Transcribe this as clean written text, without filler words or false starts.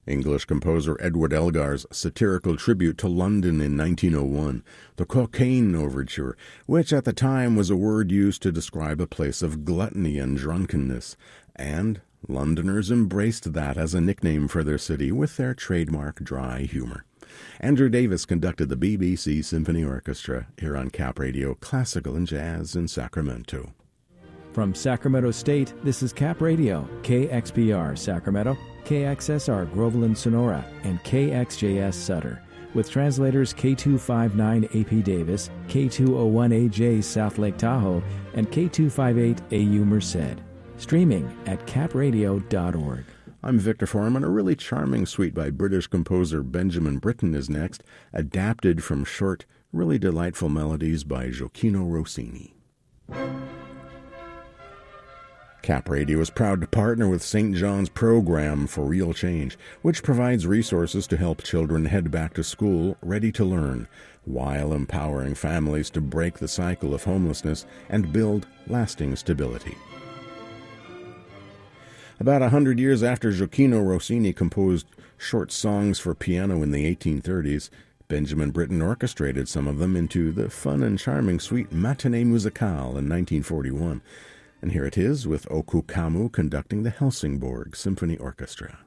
English composer Edward Elgar's satirical tribute to London in 1901, the Cocaine Overture, which at the time was a word used to describe a place of gluttony and drunkenness, and Londoners embraced that as a nickname for their city with their trademark dry humor. Andrew Davis conducted the BBC Symphony Orchestra here on Cap Radio, Classical and Jazz in Sacramento. From Sacramento State, this is Cap Radio, KXPR Sacramento, KXSR Groveland Sonora, and KXJS Sutter, with translators K259 AP Davis, K201AJ South Lake Tahoe, and K258 AU Merced. Streaming at capradio.org. I'm Victor Foreman. A really charming suite by British composer Benjamin Britten is next, adapted from short, really delightful melodies by Gioacchino Rossini. Cap Radio is proud to partner with St. John's Program for Real Change, which provides resources to help children head back to school ready to learn, while empowering families to break the cycle of homelessness and build lasting stability. About 100 years after Gioacchino Rossini composed short songs for piano in the 1830s, Benjamin Britten orchestrated some of them into the fun and charming suite Matinée Musicale in 1941. And here it is with Oku Kamu conducting the Helsingborg Symphony Orchestra.